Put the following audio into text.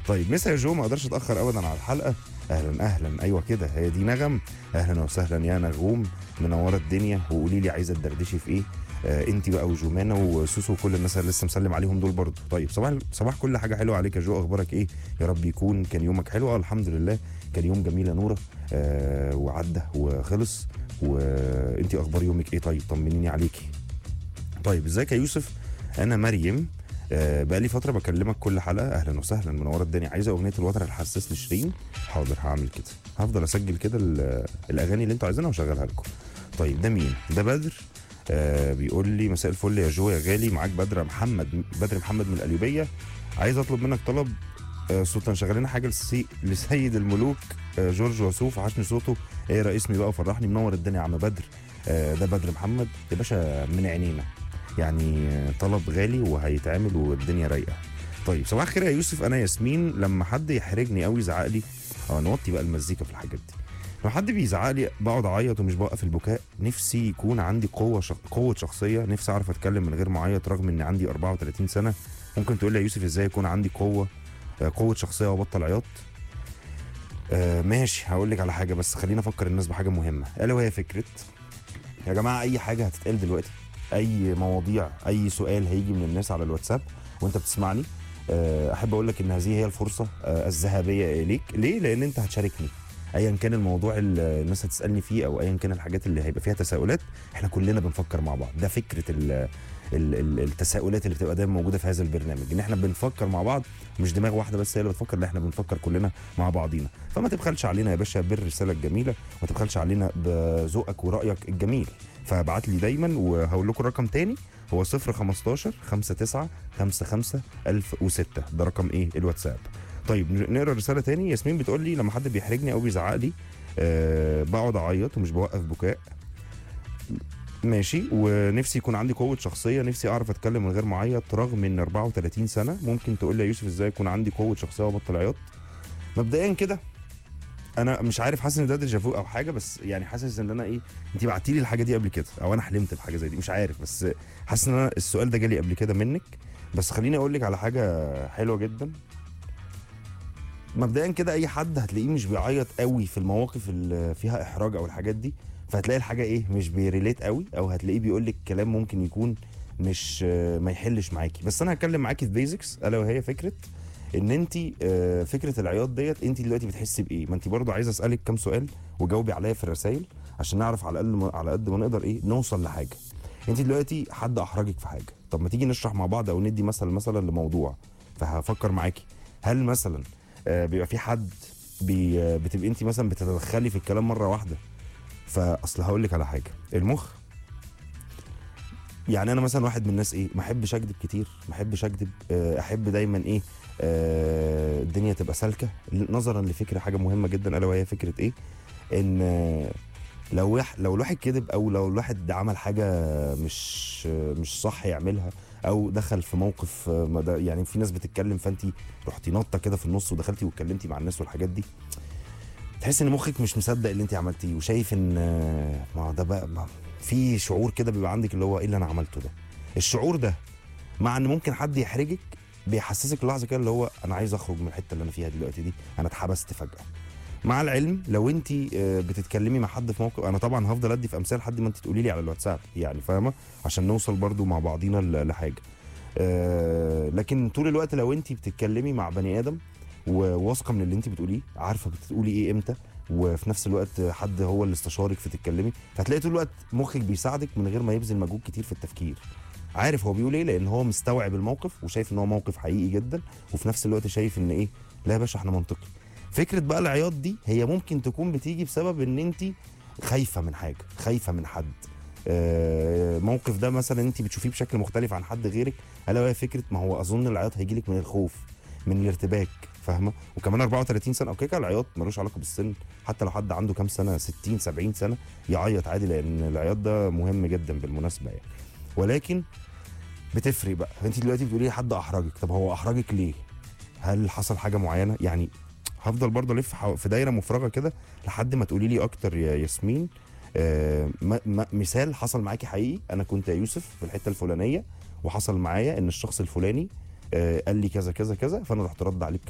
طيب مسا يا جو، ما اقدرش اتاخر ابدا على الحلقه. اهلا اهلا، ايوه كده هي دي نغم. اهلا وسهلا يا نغوم، منوره الدنيا. وقولي لي عايزه تدردشي في ايه؟ انت بقى وجومانا وسوسو وكل الناس اللي لسه مسلم عليهم دول برضو. طيب صباح صباح كل حاجه حلوه عليك يا جو، اخبارك ايه؟ يا رب يكون كان يومك حلو. الحمد لله كان يوم جميل يا نوره. وعدى وخلص. وانت اخبار يومك ايه؟ طيب طمنيني عليكي. طيب ازيك يا يوسف؟ انا مريم. بقالي فتره بكلمك كل حلقه. اهلا وسهلا، منوره الدنيا. عايزه اغنيه الوتر الحساس لشيرين؟ حاضر هعمل كده، هفضل اسجل كده الاغاني اللي انتوا عايزينها واشغلها لكم. طيب ده مين؟ ده بدر. بيقول لي مساء الفل يا جو يا غالي، معاك بدر محمد من القليوبيه. عايز اطلب منك طلب. سلطان شغلنا حاجه لسيد الملوك. جورج وسوف، وحشني صوته. ايه رئيسني بقى وفرحني، منور الدنيا يا عم بدر. ده بدر محمد يا باشا من عينينا، يعني طلب غالي وهيتعمل والدنيا رايقه. طيب صباح الخير يا يوسف، انا ياسمين. لما حد يحرجني قوي يزعق لي، نوطي بقى المزيكا في الحاجات دي. لما حد بيزعق لي بقعد اعيط ومش بوقف البكاء. نفسي يكون عندي قوه شخصيه، نفسي اعرف اتكلم من غير ما اعيط رغم اني عندي 34 سنه. ممكن تقول لي يا يوسف ازاي يكون عندي قوه شخصيه وابطل عياط؟ ماشي، هقول لك على حاجه، بس خلينا افكر الناس بحاجه مهمه، الا وهي فكره يا جماعه اي حاجه هتتقال دلوقتي، اي مواضيع، اي سؤال هيجي من الناس على الواتساب وانت بتسمعني، احب اقول لك ان هذه هي الفرصه الذهبيه ليك. ليه؟ لان انت هتشاركني ايا كان الموضوع اللي الناس هتسالني فيه، او ايا كان الحاجات اللي هيبقى فيها تساؤلات. احنا كلنا بنفكر مع بعض، ده فكره التساؤلات اللي بتبقى دايما موجوده في هذا البرنامج، ان احنا بنفكر مع بعض، مش دماغ واحده بس هي اللي بتفكر، لا احنا بنفكر كلنا مع بعضينا. فما تبخلش علينا يا باشا بالرساله الجميله، ما تبخلش علينا بذوقك ورايك الجميل. فابعت لي دايما، وهقول لكم الرقم تاني، هو 015 59 55 1006. ده رقم ايه؟ الواتساب. طيب نقرا رساله تاني. ياسمين بتقول لي لما حد بيحرجني او بيزعق لي بقعد اعيط ومش بوقف بكاء. ماشي، ونفسي يكون عندي قوه شخصيه، نفسي اعرف اتكلم من غير ما اعيط رغم ان 34 سنه. ممكن تقول لي يا يوسف ازاي يكون عندي قوه شخصيه وابطل عياط؟ مبدئيا كده انا مش عارف، حاسس ان ده ديجافو او حاجه، بس يعني حاسس ان انا ايه، انت بعتي لي الحاجه دي قبل كده او انا حلمت بحاجه زي دي، مش عارف، بس حاسس ان انا السؤال ده جالي قبل كده منك. بس خليني اقول لك على حاجه حلوه جدا. مبدئيا كده اي حد هتلاقيه مش بيعيط قوي في المواقف اللي فيها احراج او الحاجات دي، فهتلاقي الحاجه ايه، مش بيريليت قوي، او هتلاقيه بيقول لك كلام ممكن يكون مش ما يحلش معاكي. بس انا هتكلم معاكي في بيزكس، الا وهي فكره ان انت فكره العياط ديت انت دلوقتي بتحسي بايه. ما انت برضو عايزه اسالك كام سؤال وجاوبي عليا في الرسائل عشان نعرف على الاقل على قد ما نقدر ايه نوصل لحاجه. انت دلوقتي حد احرجك في حاجه، طب ما تيجي نشرح مع بعض او ندي مثلا لموضوع. فهفكر معاكي، هل مثلا بيبقى في حد بتبقي انت مثلا بتتدخلي في الكلام مره واحده؟ فاصل هقول لك على حاجه، المخ، يعني انا مثلا واحد من الناس ايه، ما احبش اكذب كتير، ما احبش اكذب، احب دايما ايه، الدنيا تبقى سالكه، نظرا لفكره حاجه مهمه جدا، الا وهي فكره ايه، ان لو الواحد كذب، او لو الواحد عمل حاجه مش صح يعملها، او دخل في موقف يعني في ناس بتتكلم فانت رحتي نطه كده في النص ودخلتي واتكلمتي مع الناس والحاجات دي، تحس ان مخك مش مصدق اللي انت عملتيه، وشايف ان ما ده بقى في شعور كده بيبقى عندك اللي هو ايه اللي انا عملته ده. الشعور ده مع ان ممكن حد يحرجك بيحسسك لحظه كده اللي هو انا عايز اخرج من الحته اللي انا فيها دلوقتي دي، انا اتحبست فجاه. مع العلم لو انت بتتكلمي مع حد في موقف، انا طبعا هفضل ادي في امثال لحد ما انت تقولي لي على الواتساب، يعني فاهمه، عشان نوصل برضو مع بعضينا لحاجه. لكن طول الوقت لو انت بتتكلمي مع بني ادم وواثقه من اللي انت بتقوليه، عارفه بتقولي ايه امتى، وفي نفس الوقت حد هو اللي استشارك في تتكلمي، فهتلاقي طول الوقت مخك بيساعدك من غير ما يبذل مجهود كتير في التفكير. عارف هو بيقول ايه، لان هو مستوعب الموقف وشايف ان هو موقف حقيقي جدا، وفي نفس الوقت شايف ان ايه، لا يا باشا احنا منطقي. فكره بقى العياط دي هي ممكن تكون بتيجي بسبب ان انت خايفه من حاجه، خايفه من حد، موقف ده مثلا انت بتشوفيه بشكل مختلف عن حد غيرك، الا وهي فكره، ما هو اظن العياط هيجي لك من الخوف، من الارتباك، فاهمه. وكمان 34 سنه، اوكي، العياط ملوش علاقه بالسن، حتى لو حد عنده كام سنه، 60 70 سنه يعيط عادي، لان العياط ده مهم جدا بالمناسبه يعني. ولكن بتفرق بقى، انت دلوقتي بتقولي حد احرجك، طب هو احرجك ليه؟ هل حصل حاجه معينه؟ يعني هفضل برضه الف في دايره مفرغه كده لحد ما تقولي لي اكتر يا ياسمين. مثال حصل معاكي حقيقي، انا كنت يا يوسف في الحته الفلانيه وحصل معايا ان الشخص الفلاني قال لي كذا كذا كذا، فانا رحت رد عليه